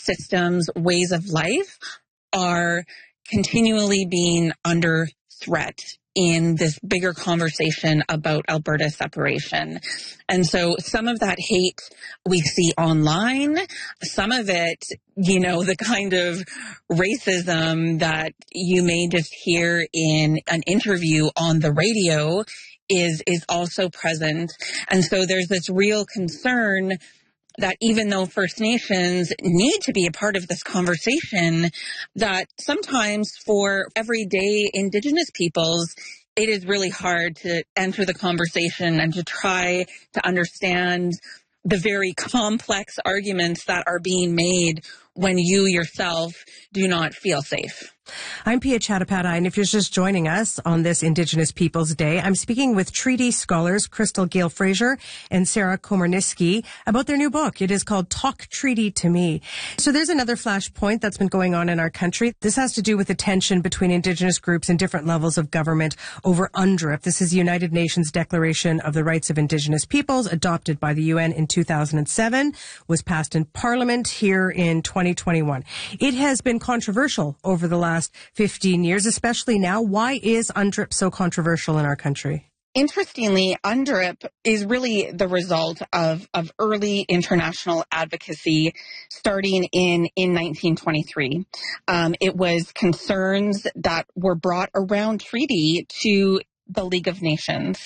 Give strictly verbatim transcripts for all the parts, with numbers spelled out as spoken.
systems, ways of life are continually being under threat in this bigger conversation about Alberta separation. And so some of that hate we see online, some of it, you know, the kind of racism that you may just hear in an interview on the radio is, is also present. And so there's this real concern that even though First Nations need to be a part of this conversation, that sometimes for everyday Indigenous peoples, it is really hard to enter the conversation and to try to understand the very complex arguments that are being made when you yourself do not feel safe. I'm Pia Chattopadhyay, and if you're just joining us on this Indigenous Peoples Day, I'm speaking with treaty scholars Crystal Gayle-Fraser and Sarah Komarniski about their new book. It is called Talk Treaty to Me. So there's another flashpoint that's been going on in our country. This has to do with the tension between Indigenous groups and different levels of government over UNDRIP. This is the United Nations Declaration of the Rights of Indigenous Peoples, adopted by the U N in two thousand seven, was passed in Parliament here in twenty twenty-one. It has been controversial over the last fifteen years, especially now. Why is UNDRIP so controversial in our country? Interestingly, UNDRIP is really the result of, of early international advocacy starting in, in nineteen twenty-three. Um, it was concerns that were brought around treaty to the League of Nations.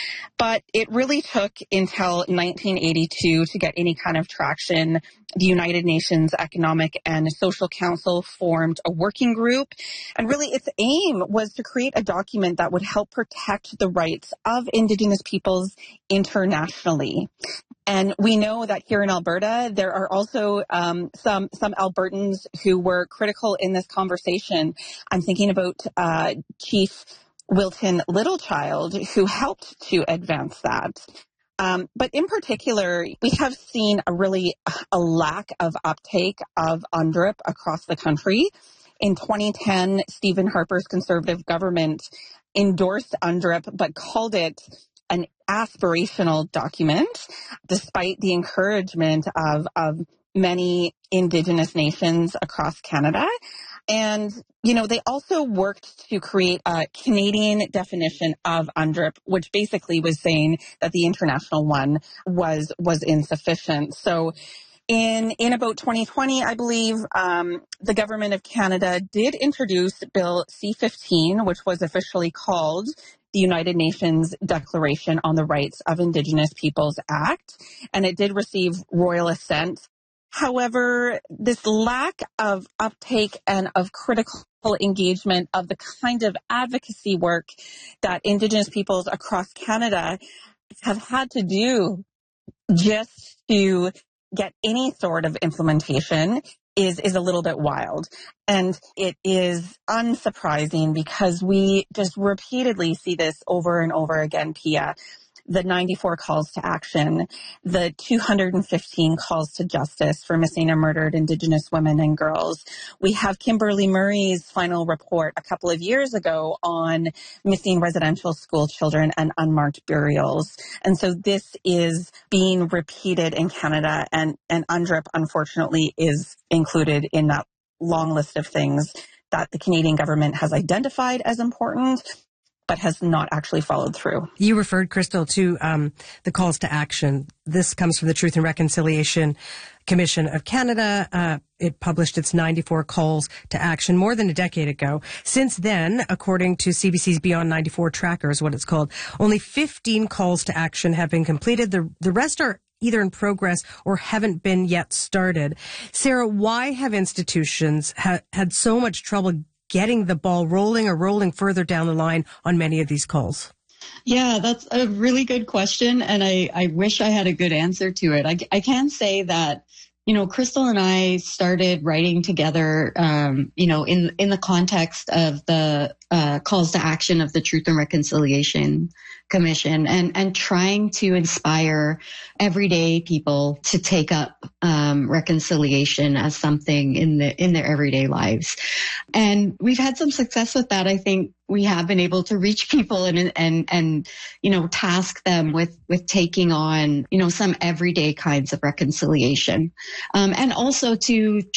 But it really took until nineteen eighty-two to get any kind of traction. The United Nations Economic and Social Council formed a working group, and really its aim was to create a document that would help protect the rights of Indigenous peoples internationally. And we know that here in Alberta, there are also um, some some Albertans who were critical in this conversation. I'm thinking about uh, Chief Wilton Littlechild, who helped to advance that. Um, but in particular, we have seen a really a lack of uptake of UNDRIP across the country. In twenty ten, Stephen Harper's Conservative government endorsed UNDRIP, but called it an aspirational document, despite the encouragement of, of many Indigenous nations across Canada. And, you know, they also worked to create a Canadian definition of UNDRIP, which basically was saying that the international one was was insufficient. So in in about twenty twenty, I believe, um, the Government of Canada did introduce Bill C fifteen, which was officially called the United Nations Declaration on the Rights of Indigenous Peoples Act, and it did receive royal assent. However, this lack of uptake and of critical engagement of the kind of advocacy work that Indigenous peoples across Canada have had to do just to get any sort of implementation is, is a little bit wild. And it is unsurprising because we just repeatedly see this over and over again, Pia. The ninety-four calls to action, the two hundred fifteen calls to justice for missing and murdered Indigenous women and girls. We have Kimberly Murray's final report a couple of years ago on missing residential school children and unmarked burials. And so this is being repeated in Canada, and, and UNDRIP, unfortunately, is included in that long list of things that the Canadian government has identified as important, but has not actually followed through. You referred, Crystal, to um, the calls to action. This comes from the Truth and Reconciliation Commission of Canada. Uh, it published its ninety-four calls to action more than a decade ago. Since then, according to C B C's Beyond ninety-four Tracker, is what it's called, only fifteen calls to action have been completed. The, the rest are either in progress or haven't been yet started. Sarah, why have institutions ha- had so much trouble getting the ball rolling or rolling further down the line on many of these calls? Yeah, that's a really good question, and I, I wish I had a good answer to it. I, I can say that, you know, Crystal and I started writing together, um, you know, in, in the context of the uh, calls to action of the Truth and Reconciliation Commission, and, and trying to inspire everyday people to take up um, reconciliation as something in the in their everyday lives. And we've had some success with that. I think we have been able to reach people and and and you know task them with with taking on you know some everyday kinds of reconciliation, um, and also to